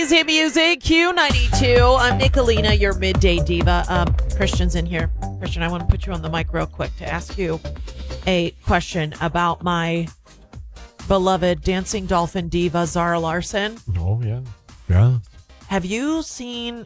Easy Music, Q92. I'm Nicolina, your midday diva. Christian's in here. Christian, I want to put you on the mic real quick to ask you a question about my beloved dancing dolphin diva, Zara Larsson. Oh, yeah. Yeah. Have you seen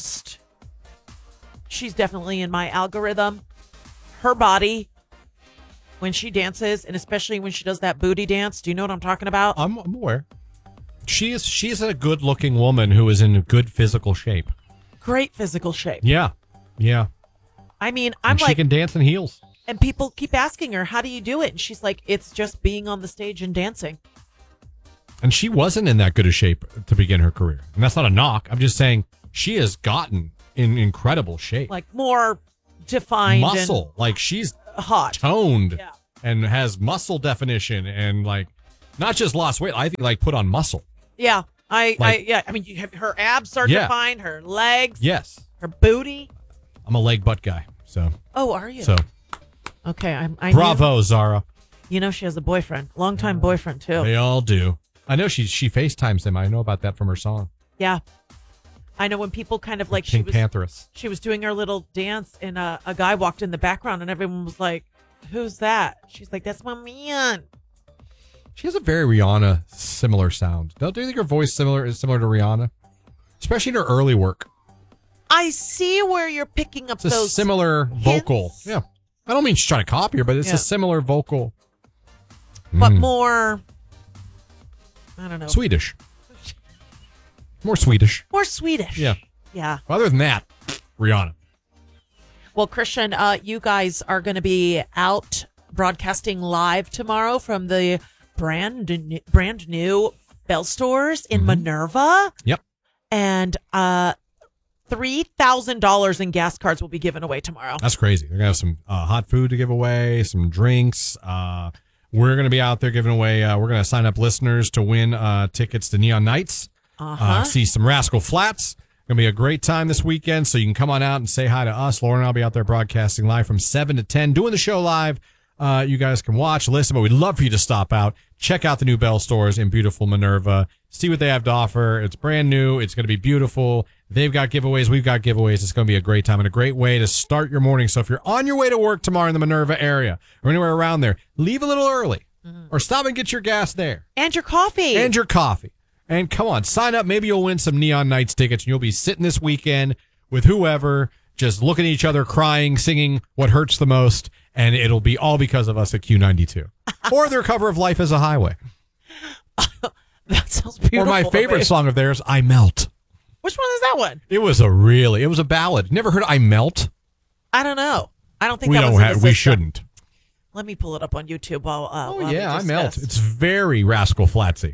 she's definitely in my algorithm. Her body, when she dances, and especially when she does that booty dance. Do you know what I'm talking about? I'm aware. She's a good-looking woman who is in good physical shape. Great physical shape. Yeah. Yeah. I mean, She can dance in heels. And people keep asking her, how do you do it? And she's like, it's just being on the stage and dancing. And she wasn't in that good a shape to begin her career. And that's not a knock. I'm just saying she has gotten in incredible shape. Like more defined muscle. Like she's hot. Toned and has muscle definition and like not just lost weight. I think like put on muscle. Yeah. I mean, you have her abs are defined, her legs. Yes. Her booty. I'm a leg butt guy. So. Oh, are you? So. Okay. I Bravo, Zara. You know she has a boyfriend. Longtime boyfriend, too. They all do. I know she FaceTimes him. I know about that from her song. Yeah. I know when people kind of like Pink Pantheress. She was doing her little dance and a guy walked in the background and everyone was like, who's that? She's like, that's my man. She has a very Rihanna similar sound. Do you think her voice is similar to Rihanna? Especially in her early work. I see where you're picking up it's those a similar hints. Vocal. Yeah. I don't mean she's trying to copy her, but it's a similar vocal. But more, I don't know. Swedish. More Swedish. More Swedish. Yeah. Yeah. Other than that, Rihanna. Well, Christian, you guys are going to be out broadcasting live tomorrow from the brand new Bell Stores in Minerva. Yep. And $3,000 in gas cards will be given away tomorrow. That's crazy. They're going to have some hot food to give away, some drinks. We're going to be out there giving away. We're going to sign up listeners to win tickets to Neon Nights. See some Rascal Flatts. Going to be a great time this weekend, so you can come on out and say hi to us. Lauren and I'll be out there broadcasting live from 7 to 10, doing the show live. You guys can watch, listen, but we'd love for you to stop out. Check out the new Bell Stores in beautiful Minerva. See what they have to offer. It's brand new. It's going to be beautiful. They've got giveaways. We've got giveaways. It's going to be a great time and a great way to start your morning. So if you're on your way to work tomorrow in the Minerva area or anywhere around there, leave a little early or stop and get your gas there. And your coffee. And come on, sign up. Maybe you'll win some Neon Nights tickets and you'll be sitting this weekend with whoever, just looking at each other, crying, singing What Hurts the Most. And it'll be all because of us at Q92. Or their cover of Life is a Highway. That sounds beautiful. Or my favorite song of theirs, I Melt. Which one is that one? It was a ballad. Never heard I Melt? I don't know. I don't think we shouldn't. Let me pull it up on YouTube while I Melt. It's very Rascal Flattsy.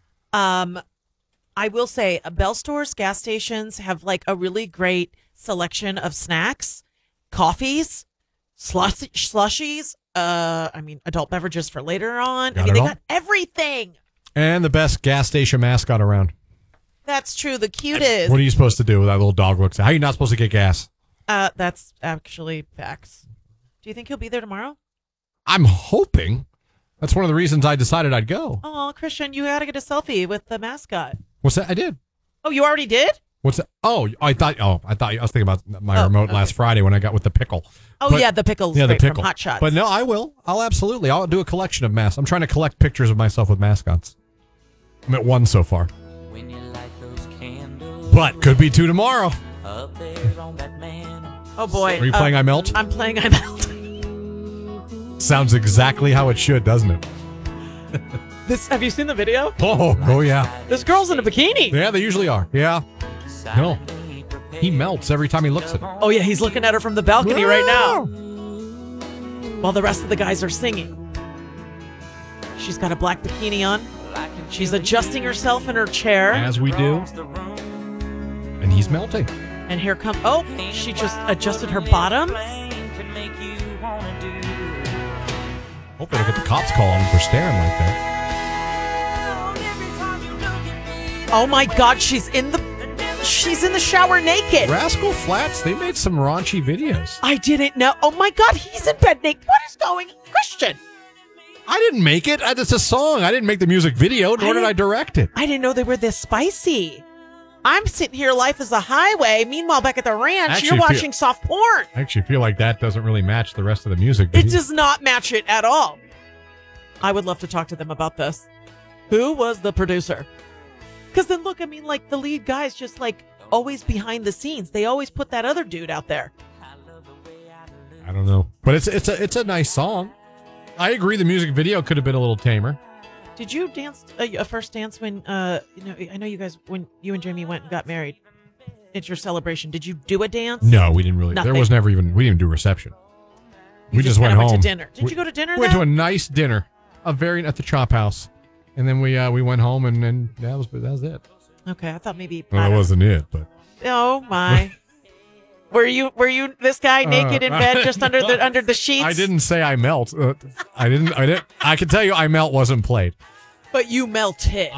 I will say Bell Stores gas stations have like a really great selection of snacks, coffees, slushies, adult beverages for later on. They got everything. And the best gas station mascot around. That's true. The cutest. What are you supposed to do with that little dog looks? How are you not supposed to get gas? That's actually facts. Do you think he'll be there tomorrow? I'm hoping. That's one of the reasons I decided I'd go. Oh, Christian, you got to get a selfie with the mascot. What's that? I did. Oh, you already did? What's that? I was thinking about my remote last Friday when I got with the pickle. The pickle. Yeah, the pickle from Hot Shots. But no, I will. I'll do a collection of masks. I'm trying to collect pictures of myself with mascots. I'm at 1 so far. When you light those candles, but could be 2 tomorrow. Up there on that oh boy. Are you playing I Melt? I'm playing I Melt. Sounds exactly how it should, doesn't it? Have you seen the video? Oh yeah. This girl's in a bikini. Yeah, they usually are. Yeah. No. He melts every time he looks at her. Oh yeah, he's looking at her from the balcony right now. While the rest of the guys are singing. She's got a black bikini on. She's adjusting herself in her chair. As we do. And he's melting. And here comes... Oh, she just adjusted her bottoms. Hope they don't get the cops calling him for staring like that. Oh my God, she's in the shower naked. Rascal Flatts, they made some raunchy videos. I didn't know. Oh my God, he's in bed naked. What is going on? Christian. I didn't make it. It's a song. I didn't make the music video, nor did I direct it. I didn't know they were this spicy. I'm sitting here, life is a highway. Meanwhile, back at the ranch, Actually, you're watching soft porn. I actually feel like that doesn't really match the rest of the music. It does not match it at all. I would love to talk to them about this. Who was the producer? Because then look, I mean, like the lead guy's just like always behind the scenes. They always put that other dude out there. I don't know, but it's a nice song. I agree. The music video could have been a little tamer. Did you dance a first dance when I know you guys, when you and Jamie went and got married? It's your celebration. Did you do a dance? No, we didn't really. Nothing. There was never even. We didn't do a reception. You we just went home. Went to dinner. Did you go to dinner? Went to a nice dinner, at the Chop House, and then we went home and that was it. Okay, I thought maybe. Well, that wasn't it, but. Oh my. Were you this guy naked in bed just under the sheets? I didn't say I melt. I didn't. I can tell you, I melt wasn't played. But you melted.